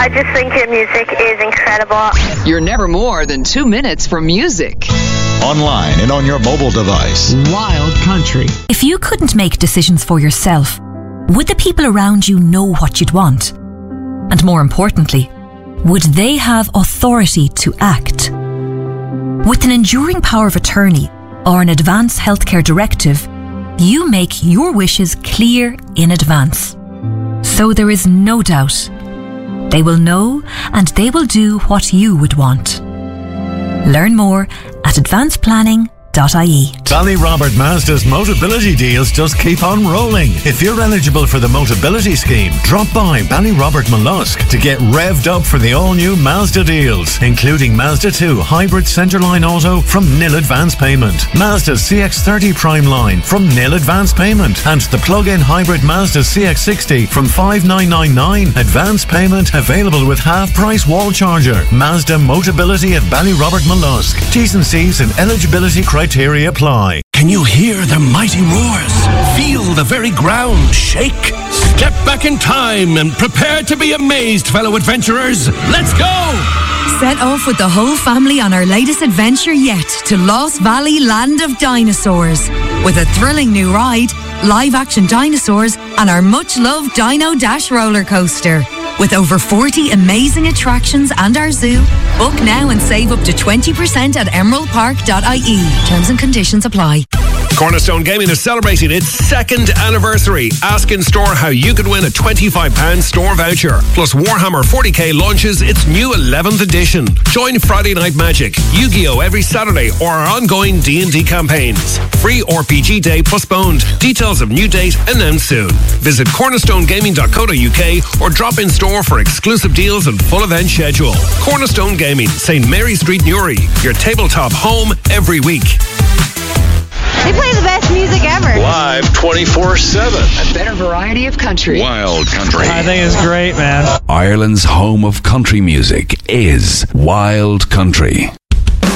I just think your music is incredible. You're never more than 2 minutes from music. Online and on your mobile device. Wild Country. If you couldn't make decisions for yourself, would the people around you know what you'd want? And more importantly, would they have authority to act? With an enduring power of attorney or an advance healthcare directive, you make your wishes clear in advance. So there is no doubt. They will know and they will do what you would want. Learn more at advanceplanning.ie. Ballyrobert Mazda's Motability deals just keep on rolling. If you're eligible for the Motability scheme, drop by Ballyrobert Mollusk to get revved up for the all-new Mazda deals, including Mazda 2 Hybrid Centerline Auto from nil advance payment, Mazda's CX-30 Prime line from nil advance payment, and the plug-in hybrid Mazda CX-60 from $5,999 advance payment, available with half-price wall charger. Mazda Motability at Ballyrobert Mollusk. T's and C's and eligibility criteria apply. Can you hear the mighty roars? Feel the very ground shake? Step back in time and prepare to be amazed, fellow adventurers. Let's go! Set off with the whole family on our latest adventure yet to Lost Valley Land of Dinosaurs. With a thrilling new ride, live-action dinosaurs, and our much-loved Dino Dash roller coaster. With over 40 amazing attractions and our zoo, book now and save up to 20% at emeraldpark.ie. Terms and conditions apply. Cornerstone Gaming is celebrating its second anniversary. Ask in store how you could win a £25 store voucher. Plus Warhammer 40k launches its new 11th edition. Join Friday Night Magic, Yu-Gi-Oh! Every Saturday, or our ongoing D&D campaigns. Free RPG Day postponed. Details of new date announced soon. Visit cornerstonegaming.co.uk or drop in store for exclusive deals and full event schedule. Cornerstone Gaming, St. Mary Street, Newry. Your tabletop home every week. They play the best music ever. Live 24/7. A better variety of country. Wild Country. I think it's great, man. Ireland's home of country music is Wild Country.